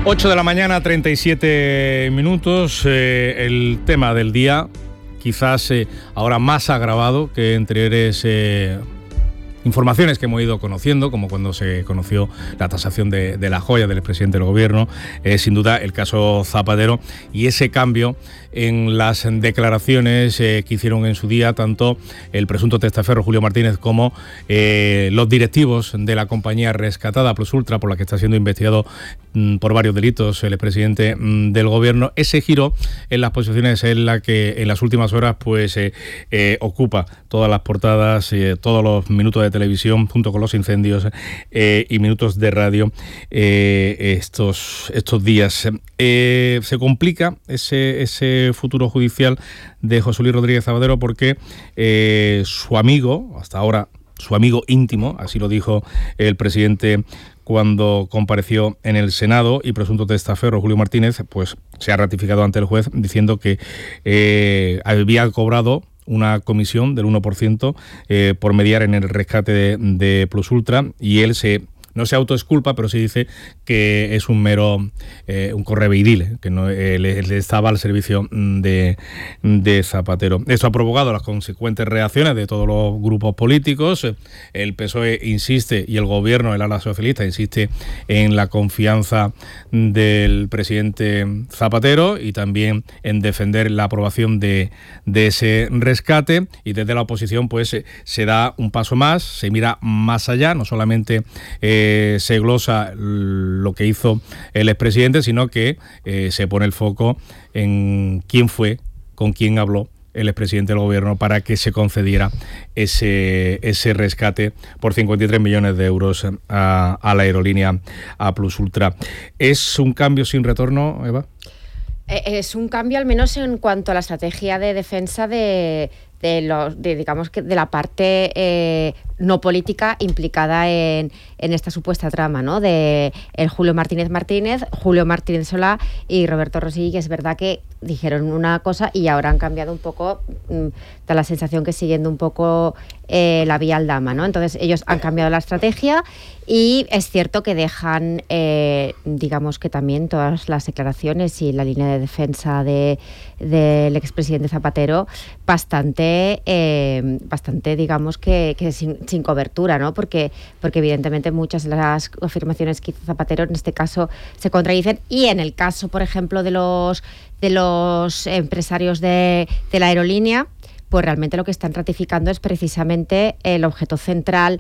8 de la mañana, 37 minutos. El tema del día, quizás ahora más agravado que anteriores informaciones que hemos ido conociendo, como cuando se conoció la tasación de la joya del expresidente del gobierno, sin duda el caso Zapatero y ese cambio en las declaraciones que hicieron en su día tanto el presunto testaferro Julio Martínez como los directivos de la compañía rescatada Plus Ultra, por la que está siendo investigado por varios delitos el expresidente del gobierno. Ese giro en las posiciones es la que en las últimas horas pues ocupa todas las portadas, todos los minutos de televisión junto con los incendios y minutos de radio estos días. Se complica ese futuro judicial de José Luis Rodríguez Zapatero porque su amigo, hasta ahora su amigo íntimo, así lo dijo el presidente cuando compareció en el Senado, y presunto testaferro Julio Martínez, pues se ha ratificado ante el juez diciendo que había cobrado una comisión del 1% por mediar en el rescate de Plus Ultra, y él no se autoexculpa, pero sí dice que es un mero un correveidil, que no él estaba al servicio de Zapatero. Esto ha provocado las consecuentes reacciones de todos los grupos políticos. El PSOE insiste y el gobierno, el ala socialista, insiste en la confianza del presidente Zapatero y también en defender la aprobación de ese rescate, y desde la oposición pues se da un paso más, se mira más allá, no solamente se glosa lo que hizo el expresidente, sino que se pone el foco en quién fue, con quién habló el expresidente del gobierno para que se concediera ese rescate por 53 millones de euros a la aerolínea a Plus Ultra. ¿Es un cambio sin retorno, Eva? Es un cambio, al menos en cuanto a la estrategia de defensa de la parte no política implicada en esta supuesta trama, ¿no? De el Julio Martínez Solá y Roberto Rosell, que es verdad que dijeron una cosa y ahora han cambiado un poco, da la sensación que siguiendo un poco la vía Aldama, ¿no? Entonces ellos han cambiado la estrategia y es cierto que dejan, digamos que también todas las declaraciones y la línea de defensa del expresidente Zapatero bastante, digamos que sin cobertura, ¿no? Porque evidentemente muchas de las afirmaciones que hizo Zapatero en este caso se contradicen, y en el caso, por ejemplo, de los empresarios de la aerolínea, pues realmente lo que están ratificando es precisamente el objeto central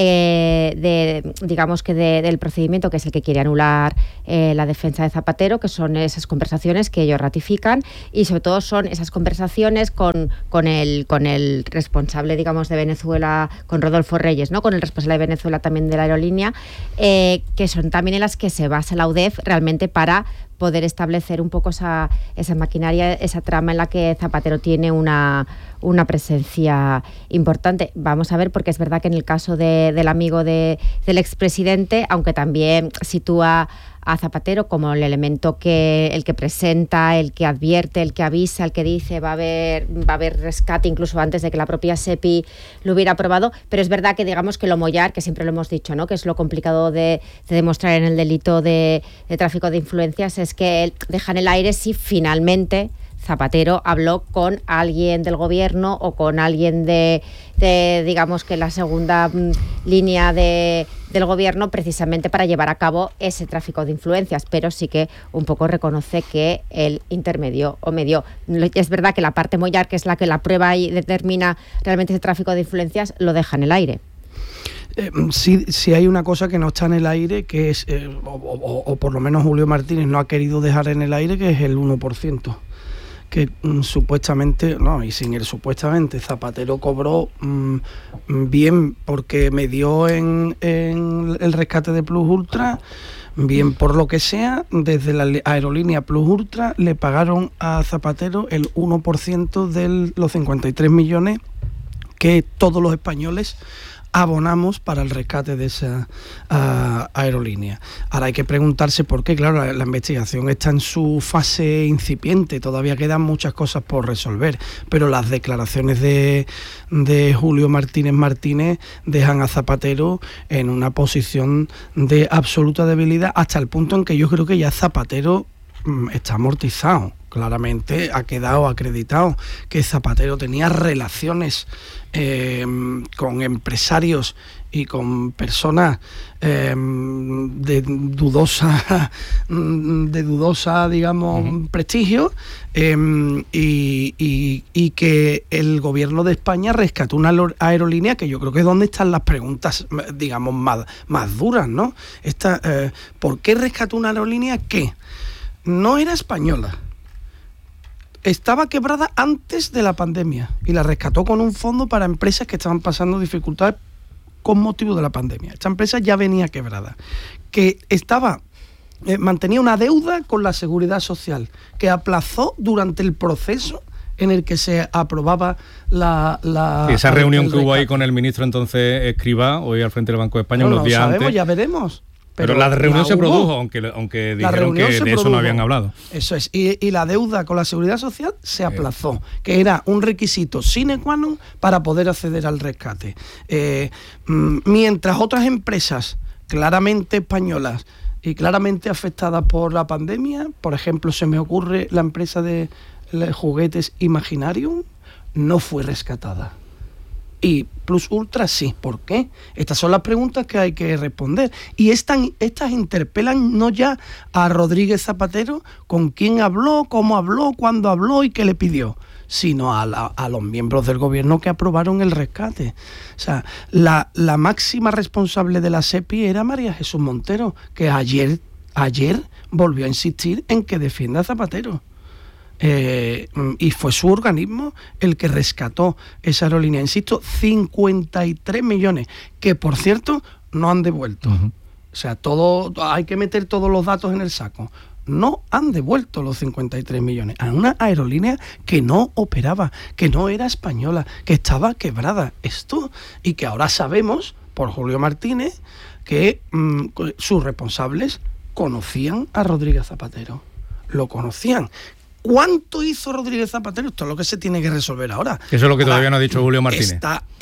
del procedimiento, que es el que quiere anular la defensa de Zapatero, que son esas conversaciones que ellos ratifican, y sobre todo son esas conversaciones con el responsable, digamos, de Venezuela, con Rodolfo Reyes, ¿no? Con el responsable de Venezuela también de la aerolínea, que son también en las que se basa la UDEF realmente para poder establecer un poco esa maquinaria, esa trama en la que Zapatero tiene una presencia importante. Vamos a ver, porque es verdad que en el caso del amigo del expresidente, aunque también sitúa a Zapatero como el elemento el que presenta, el que advierte, el que avisa, el que dice va a haber rescate incluso antes de que la propia SEPI lo hubiera aprobado, pero es verdad que digamos que lo mollar, que siempre lo hemos dicho, ¿no? Que es lo complicado de demostrar en el delito de tráfico de influencias, es que deja en el aire si finalmente Zapatero habló con alguien del gobierno o con alguien de digamos que la segunda línea del gobierno, precisamente para llevar a cabo ese tráfico de influencias, pero sí que un poco reconoce que él intermedió o medió. Es verdad que la parte mollar, que es la que la prueba y determina realmente ese tráfico de influencias, lo deja en el aire. Sí hay una cosa que no está en el aire, que es, o por lo menos Julio Martínez no ha querido dejar en el aire, que es el 1%. Que supuestamente, no, y sin el supuestamente, Zapatero cobró bien porque medió en el rescate de Plus Ultra, bien por lo que sea, desde la aerolínea Plus Ultra le pagaron a Zapatero el 1% de los 53 millones que todos los españoles abonamos para el rescate de esa aerolínea. Ahora hay que preguntarse por qué. Claro, la investigación está en su fase incipiente, todavía quedan muchas cosas por resolver, pero las declaraciones de Julio Martínez dejan a Zapatero en una posición de absoluta debilidad, hasta el punto en que yo creo que ya Zapatero está amortizado. Claramente ha quedado acreditado que Zapatero tenía relaciones con empresarios y con personas de dudosa, digamos, prestigio, y que el gobierno de España rescató una aerolínea que yo creo que es donde están las preguntas, digamos, más duras, ¿no? ¿Por qué rescató una aerolínea que no era española? Estaba quebrada antes de la pandemia y la rescató con un fondo para empresas que estaban pasando dificultades con motivo de la pandemia. Esta empresa ya venía quebrada, que mantenía una deuda con la Seguridad Social, que aplazó durante el proceso en el que se aprobaba esa reunión que hubo ahí con el ministro entonces Escrivá, hoy al frente del Banco de España, unos días antes. Ya veremos. Pero la reunión se produjo, aunque dijeron que de eso no habían hablado. Eso es, y la deuda con la Seguridad Social se aplazó, que era un requisito sine qua non para poder acceder al rescate. Mientras otras empresas claramente españolas y claramente afectadas por la pandemia, por ejemplo, se me ocurre la empresa de juguetes Imaginarium, no fue rescatada. Y Plus Ultra sí. ¿Por qué? Estas son las preguntas que hay que responder. Y estas interpelan no ya a Rodríguez Zapatero, con quién habló, cómo habló, cuándo habló y qué le pidió, sino a los miembros del gobierno que aprobaron el rescate. O sea, la máxima responsable de la SEPI era María Jesús Montero, que ayer volvió a insistir en que defienda a Zapatero. Y fue su organismo el que rescató esa aerolínea. Insisto, 53 millones, que por cierto no han devuelto. O sea, hay que meter todos los datos en el saco. No han devuelto los 53 millones a una aerolínea que no operaba, que no era española, que estaba quebrada. Y que ahora sabemos, por Julio Martínez, que sus responsables conocían a Rodríguez Zapatero. Lo conocían. ¿Cuánto hizo Rodríguez Zapatero? Esto es lo que se tiene que resolver ahora. Eso es lo que todavía no ha dicho Julio Martínez.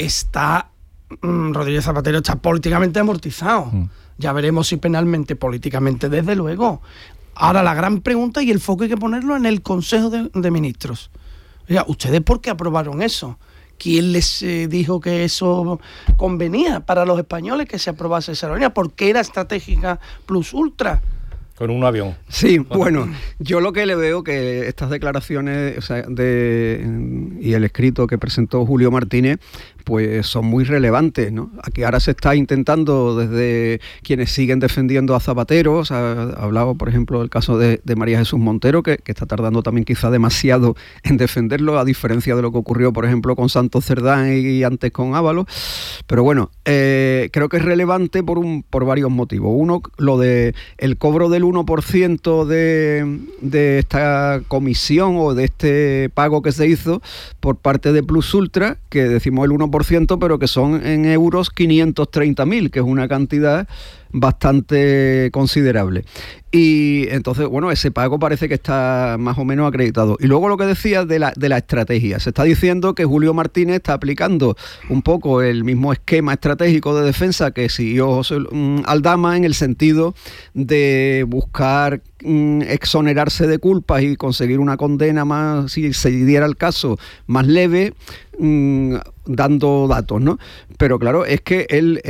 Rodríguez Zapatero está políticamente amortizado. Ya veremos si penalmente, políticamente, desde luego. Ahora la gran pregunta, y el foco hay que ponerlo en el Consejo de Ministros. Oiga, ¿ustedes por qué aprobaron eso? ¿Quién les dijo que eso convenía para los españoles que se aprobase esa aerolínea? ¿Por qué era estratégica Plus Ultra? Con un avión. Sí, bueno, yo lo que le veo que estas declaraciones, o sea, y el escrito que presentó Julio Martínez, pues son muy relevantes, ¿no? Aquí ahora se está intentando desde quienes siguen defendiendo a Zapatero, o sea, hablaba, por ejemplo, del caso de María Jesús Montero, que está tardando también quizá demasiado en defenderlo, a diferencia de lo que ocurrió, por ejemplo, con Santos Cerdán y antes con Ábalos. Pero bueno, creo que es relevante por varios motivos. Uno, lo de el cobro del 1% de esta comisión o de este pago que se hizo por parte de Plus Ultra, que decimos el 1%, pero que son en euros 530.000, que es una cantidad bastante considerable. Y entonces, bueno, ese pago parece que está más o menos acreditado. Y luego lo que decía de la estrategia. Se está diciendo que Julio Martínez está aplicando un poco el mismo esquema estratégico de defensa que siguió José Aldama, en el sentido de buscar exonerarse de culpas y conseguir una condena más, si se diera el caso, más leve, dando datos, ¿no? Pero claro, es que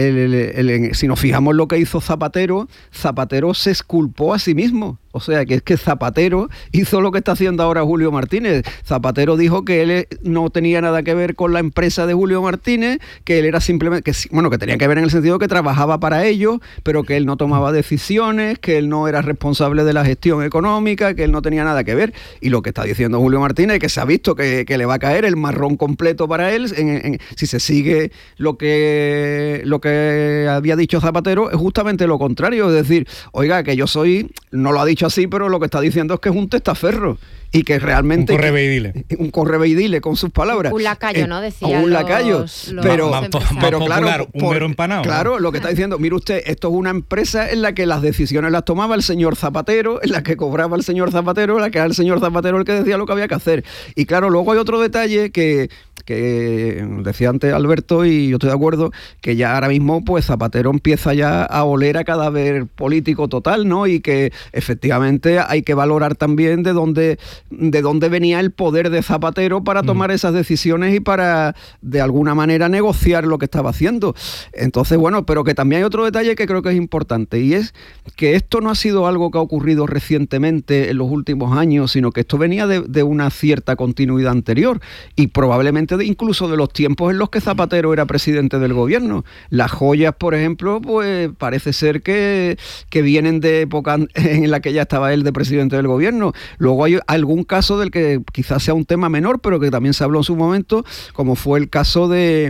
si nos fijamos en lo que hizo Zapatero se exculpó a sí mismo. O sea, que es que Zapatero hizo lo que está haciendo ahora Julio Martínez. Zapatero dijo que él no tenía nada que ver con la empresa de Julio Martínez, que él era simplemente, que tenía que ver en el sentido que trabajaba para ellos, pero que él no tomaba decisiones, que él no era responsable de la gestión económica, que él no tenía nada que ver. Y lo que está diciendo Julio Martínez es que se ha visto que le va a caer el marrón completo para él si se sigue lo que había dicho Zapatero, es justamente lo contrario. Es decir, oiga, que yo soy, no lo ha dicho dicho así, pero lo que está diciendo es que es un testaferro y que realmente... Un correveidile con sus palabras. Un lacayo, ¿no? Decía un lacayo. Pero claro, un mero empanado. Claro, lo que está diciendo, mire usted, esto es una empresa en la que las decisiones las tomaba el señor Zapatero, en la que cobraba el señor Zapatero, en la que era el señor Zapatero el que decía lo que había que hacer. Y claro, luego hay otro detalle que decía antes Alberto, y yo estoy de acuerdo, que ya ahora mismo pues Zapatero empieza ya a oler a cadáver político total, ¿no? Y que efectivamente hay que valorar también de dónde venía el poder de Zapatero para tomar esas decisiones y para de alguna manera negociar lo que estaba haciendo. Entonces, bueno, pero que también hay otro detalle que creo que es importante, y es que esto no ha sido algo que ha ocurrido recientemente en los últimos años, sino que esto venía de una cierta continuidad anterior, y probablemente incluso de los tiempos en los que Zapatero era presidente del gobierno. Las joyas, por ejemplo, pues parece ser que vienen de época en la que ya estaba él de presidente del gobierno. Luego hay algún caso del que quizás sea un tema menor, pero que también se habló en su momento, como fue el caso de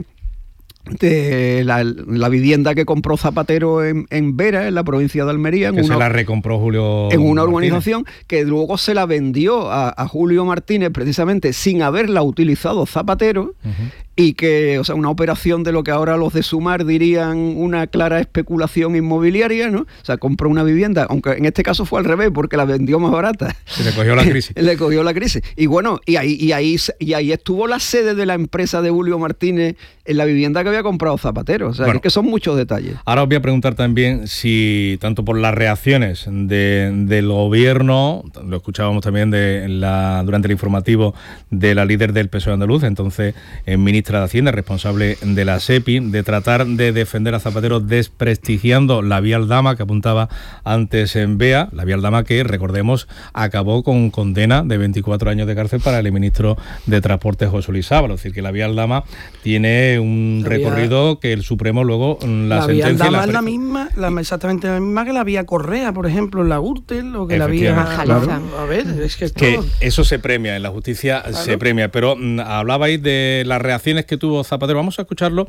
la vivienda que compró Zapatero en Vera, en la provincia de Almería. Se la recompró Julio en una urbanización que luego se la vendió a Julio Martínez, precisamente sin haberla utilizado Zapatero. Y que, o sea, una operación de lo que ahora los de Sumar dirían una clara especulación inmobiliaria, ¿no? O sea, compró una vivienda, aunque en este caso fue al revés, porque la vendió más barata. Se le cogió la crisis. Le cogió la crisis. Y bueno, y ahí estuvo la sede de la empresa de Julio Martínez en la vivienda que había comprado Zapatero. O sea, bueno, es que son muchos detalles. Ahora os voy a preguntar también si, tanto por las reacciones del gobierno, lo escuchábamos también durante el informativo de la líder del PSOE andaluz, entonces ministra de Hacienda, responsable de la SEPI, de tratar de defender a Zapatero desprestigiando la vía Aldama que apuntaba antes en Bea, la vía Aldama que, recordemos, acabó con condena de 24 años de cárcel para el ministro de Transporte José Luis Ábalos. Es decir, que la vía Aldama tiene un recorrido que el Supremo luego la sentencia... La vía Aldama es la misma, exactamente la misma que la vía Correa, por ejemplo, en la Gürtel, o que la vía... Claro. A ver, es que eso se premia, en la justicia se premia, pero hablabais de las reacciones que tuvo Zapatero. Vamos a escucharlo,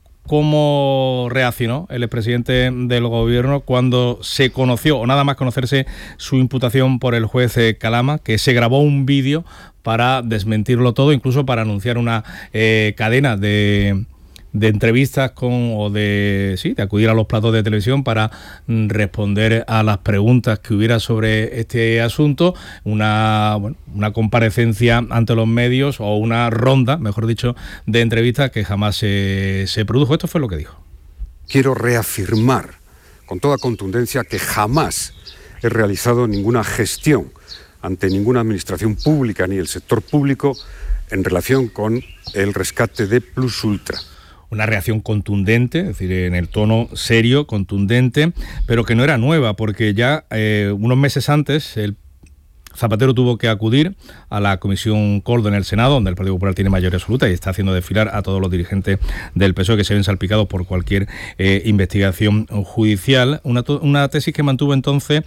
cómo reaccionó el expresidente del gobierno cuando se conoció, o nada más conocerse, su imputación por el juez Calama, que se grabó un vídeo para desmentirlo todo, incluso para anunciar una cadena de entrevistas de acudir a los platos de televisión para responder a las preguntas que hubiera sobre este asunto, una comparecencia ante los medios, o una ronda, mejor dicho, de entrevistas que jamás se produjo. Esto fue lo que dijo. Quiero reafirmar con toda contundencia que jamás he realizado ninguna gestión ante ninguna administración pública ni el sector público en relación con el rescate de Plus Ultra. Una reacción contundente, es decir, en el tono serio, contundente, pero que no era nueva, porque ya unos meses antes el Zapatero tuvo que acudir a la Comisión Coldo en el Senado, donde el Partido Popular tiene mayoría absoluta y está haciendo desfilar a todos los dirigentes del PSOE que se ven salpicados por cualquier investigación judicial. Una tesis que mantuvo entonces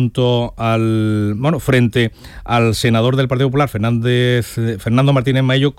frente al senador del Partido Popular, Fernando Martínez Maillo,